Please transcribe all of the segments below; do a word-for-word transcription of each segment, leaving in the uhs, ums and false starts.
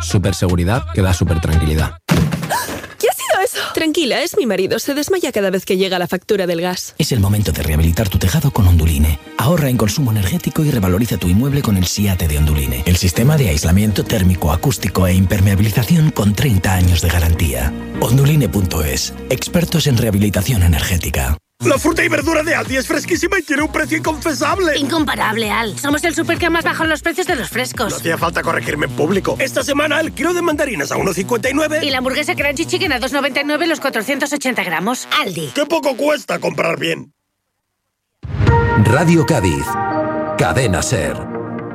Superseguridad que da super tranquilidad. ¿Qué ha sido eso? Tranquila, es mi marido. Se desmaya cada vez que llega la factura del gas. Es el momento de rehabilitar tu tejado con Onduline. Ahorra en consumo energético y revaloriza tu inmueble con el SIATE de Onduline. El sistema de aislamiento térmico, acústico e impermeabilización con treinta años de garantía. Onduline punto es. Expertos en rehabilitación energética. La fruta y verdura de Aldi es fresquísima y tiene un precio inconfesable. Incomparable, Al. Somos el súper que más baja los precios de los frescos. No hacía falta corregirme en público. Esta semana el kilo de mandarinas a uno cincuenta y nueve. Y la hamburguesa Crunchy Chicken a dos noventa y nueve los cuatrocientos ochenta gramos. Aldi. ¡Qué poco cuesta comprar bien! Radio Cádiz. Cadena SER.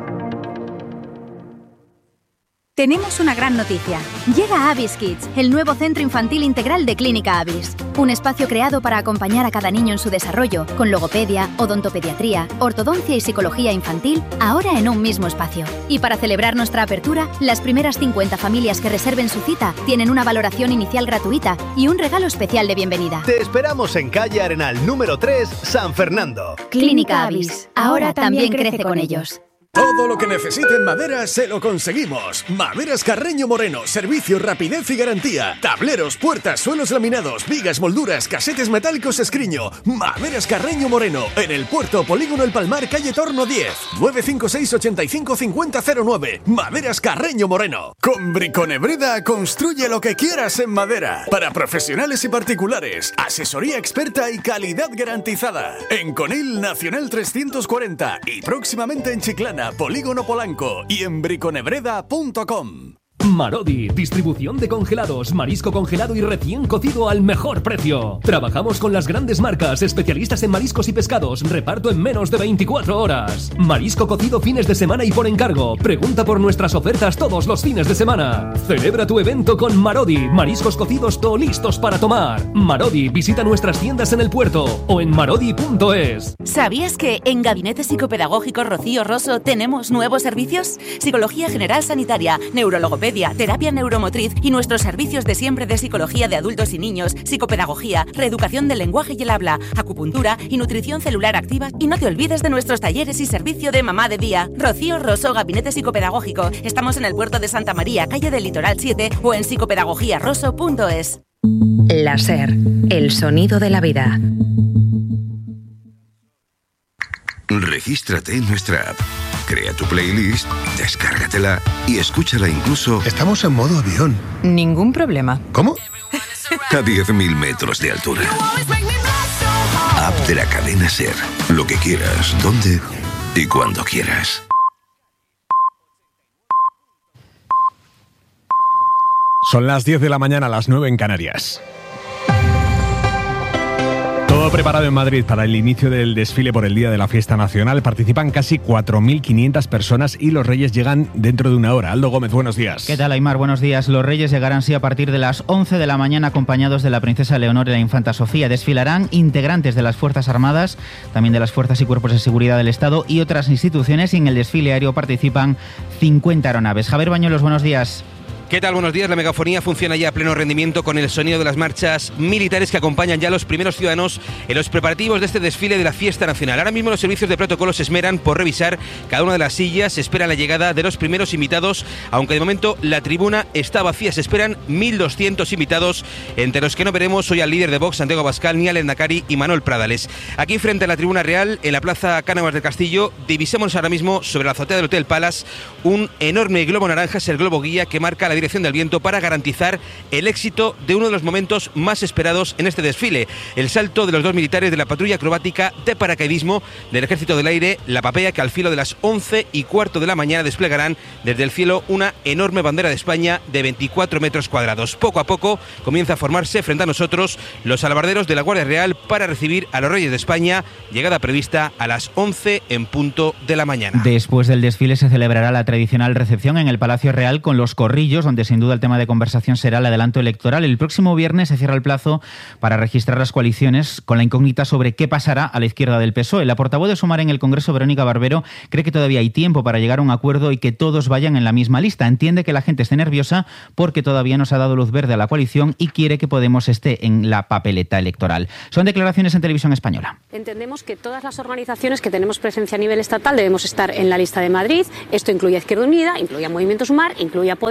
Tenemos una gran noticia. Llega Avis Kids, el nuevo centro infantil integral de Clínica Avis. Un espacio creado para acompañar a cada niño en su desarrollo, con logopedia, odontopediatría, ortodoncia y psicología infantil, ahora en un mismo espacio. Y para celebrar nuestra apertura, las primeras cincuenta familias que reserven su cita tienen una valoración inicial gratuita y un regalo especial de bienvenida. Te esperamos en calle Arenal número tres, San Fernando. Clínica Avis, ahora también crece con ellos. Todo lo que necesite en madera se lo conseguimos. Maderas Carreño Moreno, servicio, rapidez y garantía. Tableros, puertas, suelos laminados, vigas, molduras, casetes metálicos Escriño. Maderas Carreño Moreno, en el Puerto Polígono El Palmar, calle Torno diez. nueve cinco seis, ochenta y cinco, cincuenta cero nueve. Maderas Carreño Moreno. Con Briconebreda construye lo que quieras en madera. Para profesionales y particulares, asesoría experta y calidad garantizada. En Conil Nacional trescientos cuarenta y próximamente en Chiclana, Polígono Polanco y en briconebreda punto com. Marodi, distribución de congelados, marisco congelado y recién cocido al mejor precio. Trabajamos con las grandes marcas, especialistas en mariscos y pescados, reparto en menos de veinticuatro horas. Marisco cocido fines de semana y por encargo. Pregunta por nuestras ofertas todos los fines de semana. Celebra tu evento con Marodi, mariscos cocidos todo listos para tomar. Marodi, visita nuestras tiendas en el puerto o en marodi punto es. ¿Sabías que en Gabinete Psicopedagógico Rocío Rosso tenemos nuevos servicios? Psicología General Sanitaria, neurologopedia, terapia neuromotriz y nuestros servicios de siempre de psicología de adultos y niños, psicopedagogía, reeducación del lenguaje y el habla, acupuntura y nutrición celular activa. Y no te olvides de nuestros talleres y servicio de mamá de día. Rocío Rosso, Gabinete Psicopedagógico. Estamos en el Puerto de Santa María, calle del Litoral siete o en psicopedagogia rosso punto es. La SER, el sonido de la vida. Regístrate en nuestra app. Crea tu playlist, descárgatela y escúchala incluso... Estamos en modo avión. Ningún problema. ¿Cómo? A diez mil metros de altura. App de la cadena SER. Lo que quieras, donde y cuando quieras. Son las diez de la mañana, las nueve en Canarias. Todo preparado en Madrid para el inicio del desfile por el Día de la Fiesta Nacional. Participan casi cuatro mil quinientas personas y los Reyes llegan dentro de una hora. Aldo Gómez, buenos días. ¿Qué tal, Aymar? Buenos días. Los Reyes llegarán sí a partir de las once de la mañana acompañados de la princesa Leonor y la infanta Sofía. Desfilarán integrantes de las Fuerzas Armadas, también de las Fuerzas y Cuerpos de Seguridad del Estado y otras instituciones, y en el desfile aéreo participan cincuenta aeronaves. Javier Bañuelos, buenos días. ¿Qué tal? Buenos días. La megafonía funciona ya a pleno rendimiento con el sonido de las marchas militares que acompañan ya a los primeros ciudadanos en los preparativos de este desfile de la fiesta nacional. Ahora mismo los servicios de protocolo se esmeran por revisar cada una de las sillas. Se espera la llegada de los primeros invitados, aunque de momento la tribuna está vacía. Se esperan mil doscientos invitados, entre los que no veremos hoy al líder de Vox, Santiago Abascal, ni al Endacari y Manuel Pradales. Aquí frente a la tribuna real, en la plaza Cánovas del Castillo, divisemos ahora mismo sobre la azotea del Hotel Palace un enorme globo naranja. Es el globo guía que marca la dirección del viento para garantizar el éxito de uno de los momentos más esperados en este desfile, el salto de los dos militares de la patrulla acrobática de paracaidismo del Ejército del Aire, la Papea, que al filo de las once y cuarto de la mañana desplegarán desde el cielo una enorme bandera de España de veinticuatro metros cuadrados. Poco a poco comienza a formarse frente a nosotros los alabarderos de la Guardia Real para recibir a los Reyes de España, llegada prevista a las once en punto de la mañana. Después del desfile se celebrará la tradicional recepción en el Palacio Real con los corrillos, donde sin duda el tema de conversación será el adelanto electoral. El próximo viernes se cierra el plazo para registrar las coaliciones, con la incógnita sobre qué pasará a la izquierda del P S O E. La portavoz de Sumar en el Congreso, Verónica Barbero, cree que todavía hay tiempo para llegar a un acuerdo y que todos vayan en la misma lista. Entiende que la gente esté nerviosa porque todavía no se ha dado luz verde a la coalición y quiere que Podemos esté en la papeleta electoral. Son declaraciones en Televisión Española. Entendemos que todas las organizaciones que tenemos presencia a nivel estatal debemos estar en la lista de Madrid. Esto incluye a Izquierda Unida, incluye a Movimiento Sumar, incluye a Podemos y esto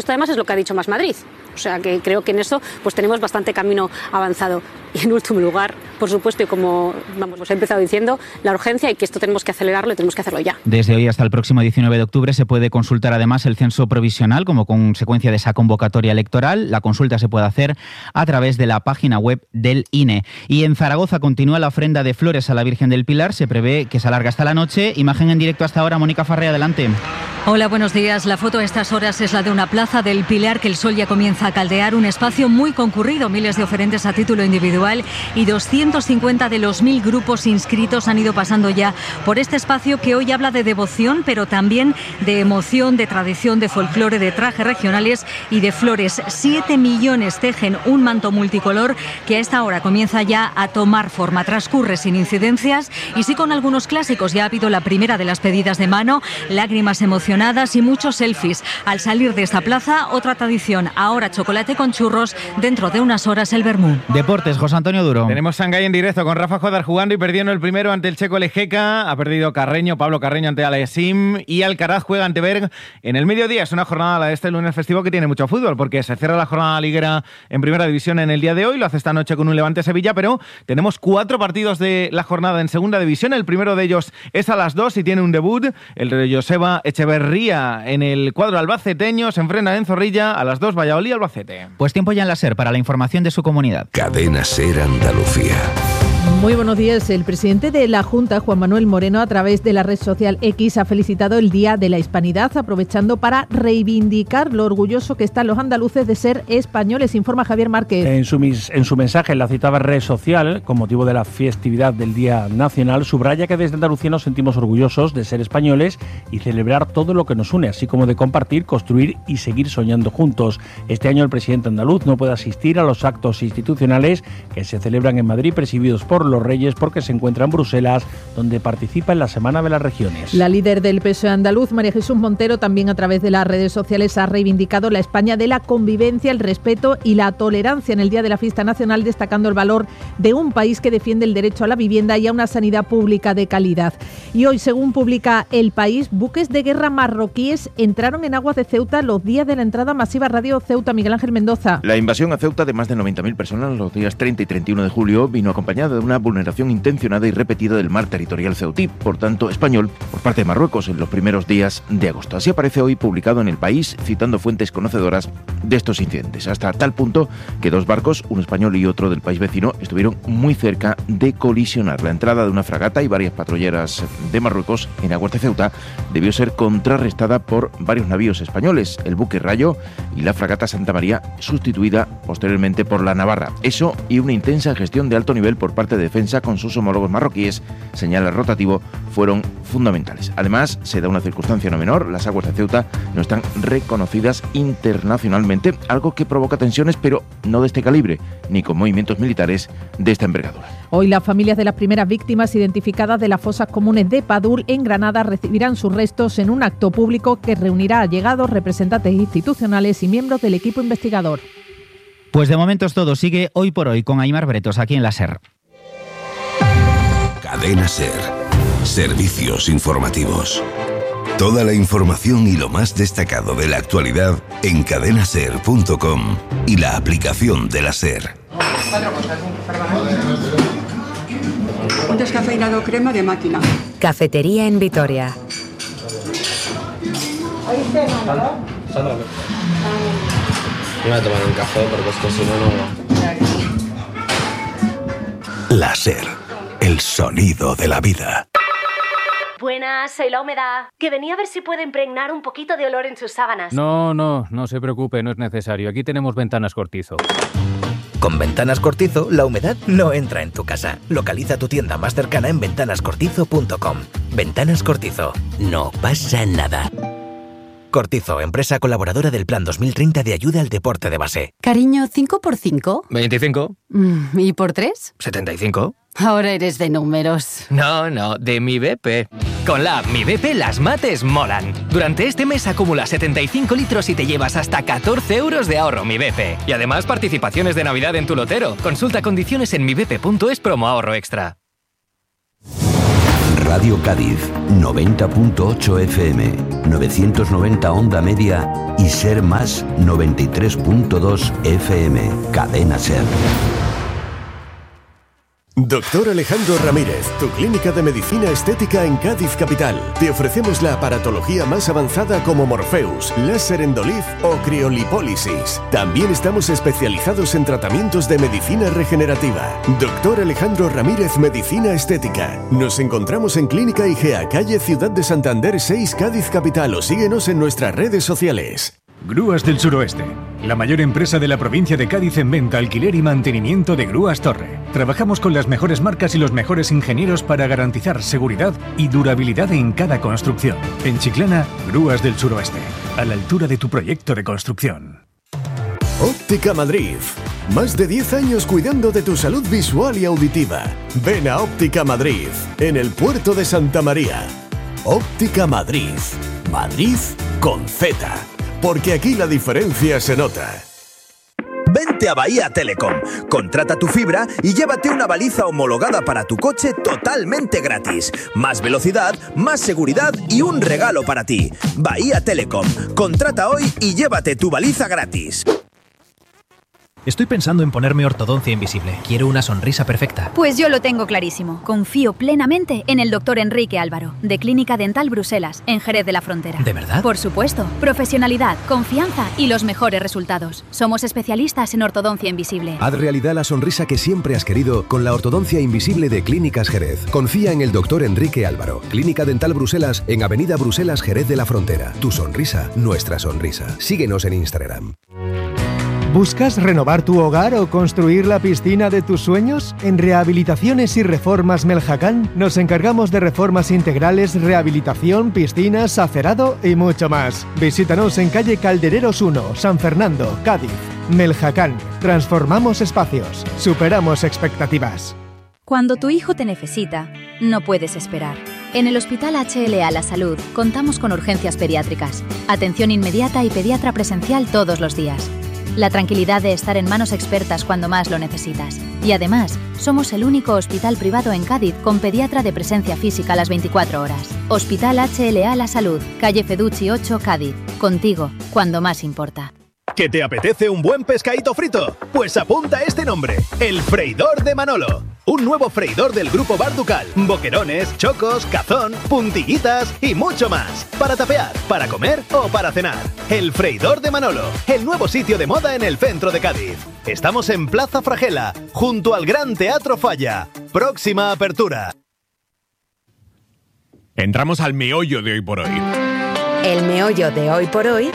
esto además es lo que ha dicho Más Madrid. O sea que creo que en eso pues tenemos bastante camino avanzado. Y en último lugar, por supuesto, y como vamos, os he empezado diciendo, la urgencia y que esto tenemos que acelerarlo y tenemos que hacerlo ya. Desde hoy hasta el próximo diecinueve de octubre se puede consultar además el censo provisional como consecuencia de esa convocatoria electoral. La consulta se puede hacer a través de la página web del I N E. Y en Zaragoza continúa la ofrenda de flores a la Virgen del Pilar. Se prevé que se alarga hasta la noche. Imagen en directo hasta ahora, Mónica Farré, adelante. Hola, buenos días. La foto a estas horas es la de una plaza del Pilar que el sol ya comienza a caldear, un espacio muy concurrido, miles de oferentes a título individual y doscientos cincuenta de los mil grupos inscritos han ido pasando ya por este espacio que hoy habla de devoción, pero también de emoción, de tradición, de folclore, de trajes regionales y de flores. Siete millones tejen un manto multicolor que a esta hora comienza ya a tomar forma. Transcurre sin incidencias y sí con algunos clásicos. Ya ha habido la primera de las pedidas de mano, lágrimas emocionadas y muchos selfies. Al salir de esta plaza, otra tradición. Ahora chocolate con churros, dentro de unas horas el vermú. Deportes, José Antonio Duro. Tenemos Shanghái en directo con Rafa Jodar jugando y perdiendo el primero ante el checo Lejeca. Ha perdido Carreño, Pablo Carreño ante Alessim y Alcaraz juega ante Berg en el mediodía. Es una jornada la de este lunes festivo que tiene mucho fútbol porque se cierra la jornada liguera en primera división en el día de hoy. Lo hace esta noche con un Levante Sevilla, pero tenemos cuatro partidos de la jornada en segunda división. El primero de ellos es a las dos y tiene un debut. El de Joseba Echeverría en el cuadro albaceteño se enfrenta en Zorrilla a las dos Valladolid Albacete. Pues tiempo ya en la SER para la información de su comunidad. Cadena SER Andalucía. Muy buenos días. El presidente de la Junta, Juan Manuel Moreno, a través de la red social X, ha felicitado el Día de la Hispanidad, aprovechando para reivindicar lo orgulloso que están los andaluces de ser españoles, informa Javier Márquez. En su, en su mensaje en la citada red social, con motivo de la festividad del Día Nacional, subraya que desde Andalucía nos sentimos orgullosos de ser españoles y celebrar todo lo que nos une, así como de compartir, construir y seguir soñando juntos. Este año el presidente andaluz no puede asistir a los actos institucionales que se celebran en Madrid, presididos por los Reyes, porque se encuentra en Bruselas, donde participa en la Semana de las Regiones. La líder del P S O E andaluz, María Jesús Montero, también a través de las redes sociales ha reivindicado la España de la convivencia, el respeto y la tolerancia en el Día de la Fiesta Nacional, destacando el valor de un país que defiende el derecho a la vivienda y a una sanidad pública de calidad. Y hoy, según publica El País, buques de guerra marroquíes entraron en aguas de Ceuta los días de la entrada masiva a Radio Ceuta. Miguel Ángel Mendoza. La invasión a Ceuta de más de noventa mil personas los días treinta y treinta y uno de julio vino acompañada de una vulneración intencionada y repetida del mar territorial ceutí, por tanto español, por parte de Marruecos en los primeros días de agosto. Así aparece hoy publicado en El País, citando fuentes conocedoras de estos incidentes, hasta tal punto que dos barcos, uno español y otro del país vecino, estuvieron muy cerca de colisionar. La entrada de una fragata y varias patrulleras de Marruecos en aguas de Ceuta debió ser contrarrestada por varios navíos españoles, el buque Rayo y la fragata Santa María, sustituida posteriormente por la Navarra. Eso y una intensa gestión de alto nivel por parte de defensa con sus homólogos marroquíes, señala el rotativo, fueron fundamentales. Además, se da una circunstancia no menor, las aguas de Ceuta no están reconocidas internacionalmente, algo que provoca tensiones, pero no de este calibre, ni con movimientos militares de esta envergadura. Hoy las familias de las primeras víctimas identificadas de las fosas comunes de Padul en Granada recibirán sus restos en un acto público que reunirá allegados, representantes institucionales y miembros del equipo investigador. Pues de momento es todo. Sigue Hoy por Hoy con Aimar Bretos aquí en la SER. Cadena SER. Servicios informativos. Toda la información y lo más destacado de la actualidad en cadena ser punto com y la aplicación de la SER. Cuatro cosas, un descafeinado crema de máquina. Cafetería en Vitoria. Yo voy a tomar un café porque es que si no, no... La SER. El sonido de la vida. Buenas, soy La Humedad. Que venía a ver si puede impregnar un poquito de olor en sus sábanas. No, no, no se preocupe, no es necesario. Aquí tenemos Ventanas Cortizo. Con Ventanas Cortizo, la humedad no entra en tu casa. Localiza tu tienda más cercana en ventanas cortizo punto com. Ventanas Cortizo. No pasa nada. Cortizo, empresa colaboradora del Plan dos mil treinta de ayuda al deporte de base. Cariño, ¿cinco por cinco? veinticinco. ¿Y por tres? setenta y cinco. Ahora eres de números. No, no, de mi B P. Con la app Mi B P las mates molan. Durante este mes acumula setenta y cinco litros y te llevas hasta catorce euros de ahorro Mi B P. Y además participaciones de Navidad en tu lotero. Consulta condiciones en mi b p punto es promo ahorro extra. Radio Cádiz, noventa punto ocho F M, novecientos noventa Onda Media y Ser Más, noventa y tres punto dos F M. Cadena Ser. Doctor Alejandro Ramírez, tu clínica de medicina estética en Cádiz capital. Te ofrecemos la aparatología más avanzada como Morpheus, láser Endolife o criolipólisis. También estamos especializados en tratamientos de medicina regenerativa. Doctor Alejandro Ramírez, Medicina Estética. Nos encontramos en Clínica Igea, calle Ciudad de Santander seis, Cádiz capital, o síguenos en nuestras redes sociales. Grúas del Suroeste, la mayor empresa de la provincia de Cádiz en venta, alquiler y mantenimiento de grúas Torre. Trabajamos con las mejores marcas y los mejores ingenieros para garantizar seguridad y durabilidad en cada construcción. En Chiclana, Grúas del Suroeste, a la altura de tu proyecto de construcción. Óptica Madrid. Más de diez años cuidando de tu salud visual y auditiva. Ven a Óptica Madrid, en el puerto de Santa María. Óptica Madrid. Madrid con Z. Porque aquí la diferencia se nota. Vente a Bahía Telecom, contrata tu fibra y llévate una baliza homologada para tu coche totalmente gratis. Más velocidad, más seguridad y un regalo para ti. Bahía Telecom, contrata hoy y llévate tu baliza gratis. Estoy pensando en ponerme ortodoncia invisible. Quiero una sonrisa perfecta. Pues yo lo tengo clarísimo. Confío plenamente en el doctor Enrique Álvaro, de Clínica Dental Bruselas, en Jerez de la Frontera. ¿De verdad? Por supuesto. Profesionalidad, confianza y los mejores resultados. Somos especialistas en ortodoncia invisible. Haz realidad la sonrisa que siempre has querido con la ortodoncia invisible de Clínicas Jerez. Confía en el doctor Enrique Álvaro. Clínica Dental Bruselas, en Avenida Bruselas, Jerez de la Frontera. Tu sonrisa, nuestra sonrisa. Síguenos en Instagram. ¿Buscas renovar tu hogar o construir la piscina de tus sueños? En Rehabilitaciones y Reformas Meljacán nos encargamos de reformas integrales, rehabilitación, piscinas, acerado y mucho más. Visítanos en calle Caldereros uno, San Fernando, Cádiz. Meljacán. Transformamos espacios. Superamos expectativas. Cuando tu hijo te necesita, no puedes esperar. En el Hospital H L A La Salud contamos con urgencias pediátricas, atención inmediata y pediatra presencial todos los días. La tranquilidad de estar en manos expertas cuando más lo necesitas. Y además, somos el único hospital privado en Cádiz con pediatra de presencia física a las veinticuatro horas. Hospital H L A La Salud, calle Feducci ocho, Cádiz. Contigo, cuando más importa. ¿Que te apetece un buen pescadito frito? Pues apunta este nombre, el freidor de Manolo. Un nuevo freidor del grupo Bar Ducal. Boquerones, chocos, cazón, puntillitas y mucho más. Para tapear, para comer o para cenar. El freidor de Manolo, el nuevo sitio de moda en el centro de Cádiz. Estamos en Plaza Fragela, junto al Gran Teatro Falla. Próxima apertura. Entramos al meollo de hoy por hoy. El meollo de hoy por hoy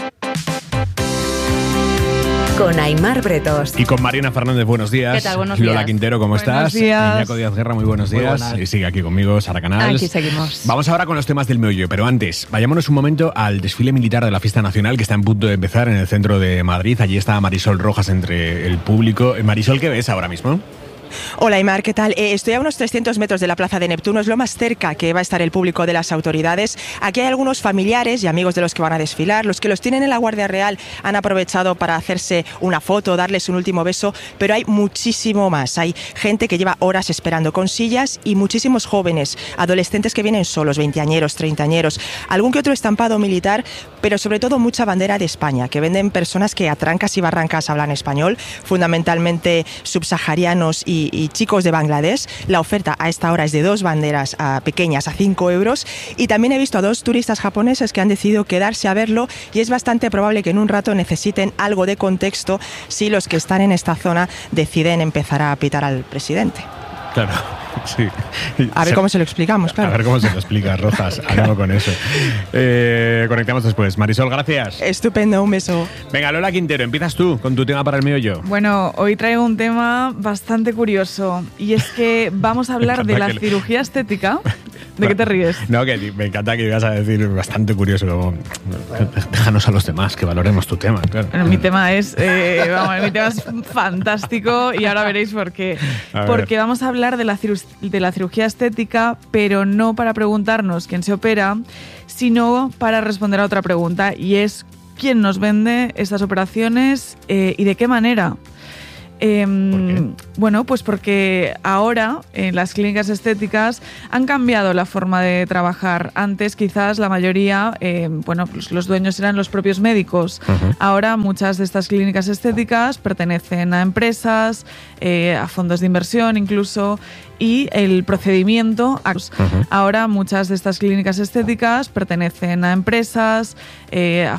con Aimar Bretos. Y con Mariana Fernández, buenos días. ¿Qué tal? Buenos Lola días. Quintero, ¿cómo Buenos estás? días. Iñaco Díaz Guerra, muy buenos días. Muy y sigue aquí conmigo, Sara Canals. Aquí seguimos. Vamos ahora con los temas del meollo, pero antes, vayámonos un momento al desfile militar de la Fiesta Nacional que está en punto de empezar en el centro de Madrid. Allí está Marisol Rojas entre el público. Marisol, ¿qué ves ahora mismo? Hola Aimar, ¿qué tal? Eh, estoy a unos trescientos metros de la Plaza de Neptuno, es lo más cerca que va a estar el público de las autoridades. Aquí hay algunos familiares y amigos de los que van a desfilar. Los que los tienen en la Guardia Real han aprovechado para hacerse una foto, darles un último beso, pero hay muchísimo más. Hay gente que lleva horas esperando con sillas y muchísimos jóvenes, adolescentes que vienen solos, veinteañeros, treintañeros, algún que otro estampado militar, pero sobre todo mucha bandera de España, que venden personas que a trancas y barrancas hablan español, fundamentalmente subsaharianos y Y, y chicos de Bangladesh. La oferta a esta hora es de dos banderas a, pequeñas a cinco euros, y también he visto a dos turistas japoneses que han decidido quedarse a verlo, y es bastante probable que en un rato necesiten algo de contexto si los que están en esta zona deciden empezar a pitar al presidente. Claro, sí. A ver cómo se lo explicamos, claro. A ver cómo se lo explica, Rojas. Ánimo con eso. Eh, conectamos después. Marisol, gracias. Estupendo, un beso. Venga, Lola Quintero, empiezas tú con tu tema para el meollo. Bueno, hoy traigo un tema bastante curioso, y es que vamos a hablar de la que... cirugía estética. ¿De qué te ríes? No, que me encanta que ibas a decir bastante curioso. Como, déjanos a los demás, que valoremos tu tema. Claro. Bueno, mi tema es, eh, vamos, mi tema es fantástico, y ahora veréis por qué. A Porque ver. vamos a hablar de la, ciru- de la cirugía estética, pero no para preguntarnos quién se opera, sino para responder a otra pregunta, y es ¿quién nos vende estas operaciones eh, y de qué manera? Eh, bueno, pues porque ahora en las clínicas estéticas han cambiado la forma de trabajar. Antes quizás la mayoría, eh, bueno, pues los dueños eran los propios médicos. Uh-huh. Ahora muchas de estas clínicas estéticas pertenecen a empresas, eh, a fondos de inversión incluso, y el procedimiento. Uh-huh. Ahora muchas de estas clínicas estéticas pertenecen a empresas, eh, a